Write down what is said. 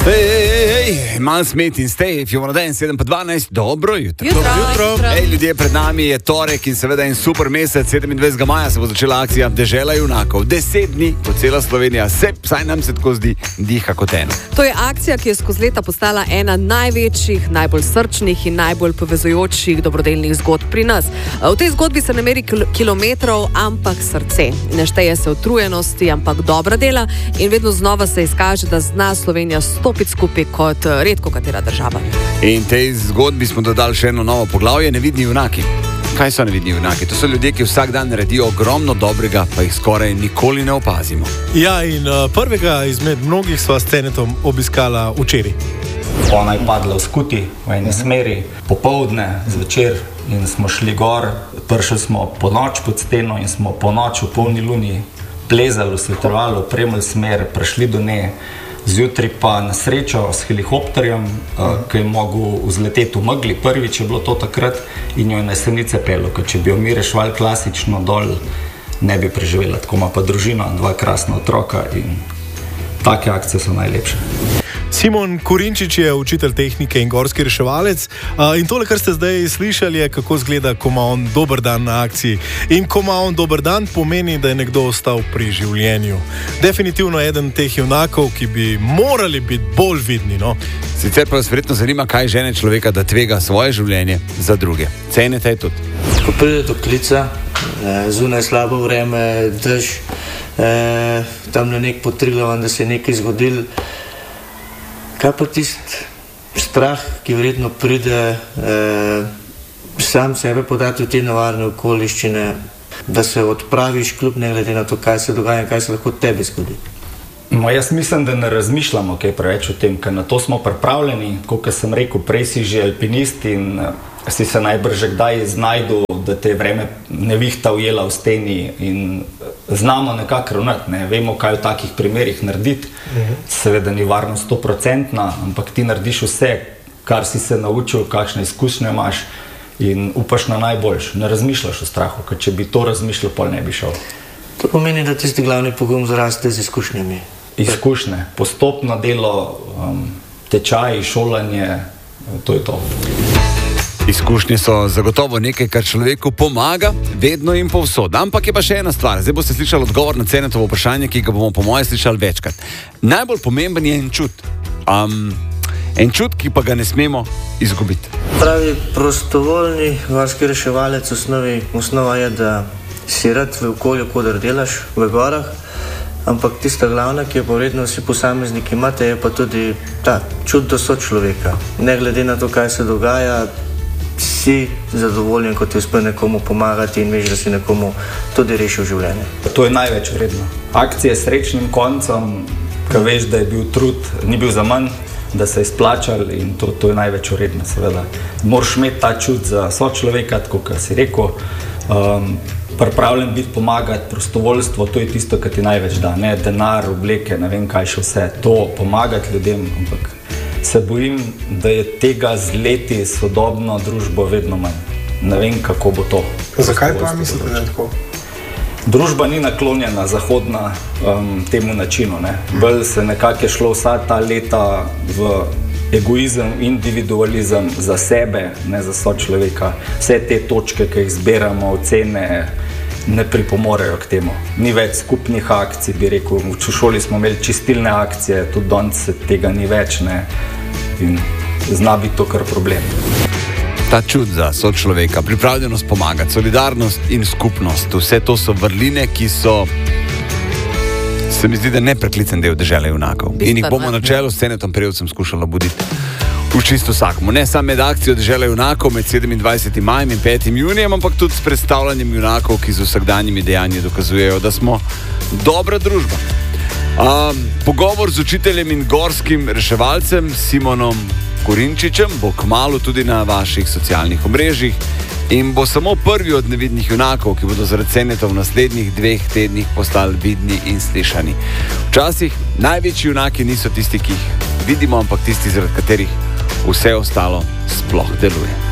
Malo smet in stej, if you wanna dance, 7 pa 12, dobro jutro. Jutro. Ej, ljudje, pred nami je torek in seveda en super mesec, 27. maja se bo začela akcija Dežela junakov. 10 dni, po cela Slovenija, vsaj nam se tako zdi, diha kot eno. To je akcija, ki je skozi leta postala ena največjih, najbolj srčnih in najbolj povezujočih dobrodelnih zgodb pri nas. V tej zgodbi se ne meri kilometrov, ampak srce. Ne šteje se utrujenosti, ampak dobra dela in vedno znova se izkaže, da zna Slovenija stopiti skupaj kot redko katera država. In tej zgodbi smo dodali še eno novo poglavje, nevidni junaki. Kaj so nevidni junaki? To so ljudje, ki vsak dan naredijo ogromno dobrega, pa jih skoraj nikoli ne opazimo. Ja, in prvega izmed mnogih sva s Cenetom obiskala včeraj. Ona je padla v skuti, v eni smeri, popoldne, zvečer in smo šli gor. Prišli smo po noč pod steno in smo po noč v polni luni plezali, svetovali, opremili smer, prišli do nje. Zjutraj pa na srečo s helikopterjem, ki je mogel vzleteti v megli, prvič je bilo to takrat in jo je na Jesenice pelil, ker če bi jo mi rešvali klasično dol, ne bi preživela. Tako ima pa družina, 2 krasna otroka in take akcije so najlepše. Simon Kurinčič je učitelj tehnike in gorski reševalec in tole, kar ste zdaj slišali, je kako izgleda, ko ima on dober dan na akciji. In ko ima on dober dan, pomeni, da je nekdo ostal pri življenju. Definitivno eden teh junakov, ki bi morali biti bolj vidni, no. Sicer pa vas verjetno zanima, kaj žene človeka, da tvega svoje življenje za druge. Cenete tudi. Ko pride do klica, zunaj slabo vreme, dež, tam je nek potrilovan, da se je nekaj zgodil. Kaj pa tisti strah, ki verjetno pride sam sebe podati v te nevarne okoliščine, da se odpraviš kljub ne glede na to, kaj se dogaja in kaj se lahko tebi zgodi? No, jaz mislim, da ne razmišljamo kaj preveč o tem, ker na to smo pripravljeni. Kot sem rekel, prej si že alpinist in si se najbrž kdaj znajdu, da te vreme nevihta ujela v steni in znamo nekako ravnati, ne? Vemo, kaj v takih primerih narediti. Seveda ni varnost 100%, ampak ti narediš vse, kar si se naučil, kakšne izkušnje imaš in upaš na najboljš. Ne razmišljaš o strahu, ker če bi to razmišljal, pol ne bi šel. To pomeni, da tisti glavni pogum zraste z izkušnjami. Izkušnje, postopno delo, tečaji, šolanje, to je to. Izkušnje so zagotovo nekaj, kar človeku pomaga, vedno in povsod. Ampak je pa še ena stvar. Zdaj boste slišali odgovor na Cenetovo vprašanje, ki ga bomo po moje slišali večkrat. Najbolj pomemben je en čut. En čut, ki pa ga ne smemo izgubiti. Pravi prostovoljni gorski reševalec osnova je, da si rad v okolju, kodar delaš, v gorah, ampak tista glavna, ki jo pa vredno vsi posamezniki imate, je pa tudi ta čut do sočloveka. Ne glede na to, kaj se dogaja, si zadovoljen, ko ti uspe nekomu pomagati in veš, da si nekomu tudi rešil življenje. To je največ vredno. Akcije s srečnim koncem, ko veš, da je bil trud, ni bil za manj, da se je splačal in to je največ vredno, seveda. Moraš imeti ta čut za sočloveka, tako kot si rekel, pripravljen biti pomagati, prostovoljstvo, to je tisto, kar ti največ da, ne denar, obleke, ne vem kaj še vse, to pomagati ljudem, ampak se bojim, da je tega z leti sodobno družbo vedno manj. Ne vem, kako bo to. Zakaj pa mislite, da je tako? Družba ni naklonjena zahodna temu načinu, ne. Bolj se nekako je šlo vsa ta leta v egoizem, individualizem za sebe, ne za sočloveka. Vse te točke, ki jih zbiramo, ocene, ne pripomorejo k temu. Ni več skupnih akcij, bi rekel. V šoli smo imeli čistilne akcije, tudi danes tega ni več, ne. In zna biti to kar problem. Ta čut za sočloveka, pripravljenost pomagati, solidarnost in skupnost, vse to so vrline, ki so, se mi zdi, da nepreklicen del Dežele junakov. In jih bomo na čelu s Cenetom Prevcem skušali buditi v čisto vsakmu. Ne samo med akcijo Dežele junakov med 27. majem in 5. junijem, ampak tudi s predstavljanjem junakov, ki z vsakdanjimi dejanji dokazujejo, da smo dobra družba. Pogovor z učiteljem in gorskim reševalcem Simonom Kurinčičem bo kmalu tudi na vaših socialnih omrežjih in bo samo prvi od nevidnih junakov, ki bodo zaradi Ceneta v naslednjih 2 tednih postali vidni in slišani. Včasih največji junaki niso tisti, ki jih vidimo, ampak tisti, zaradi katerih vse ostalo sploh deluje.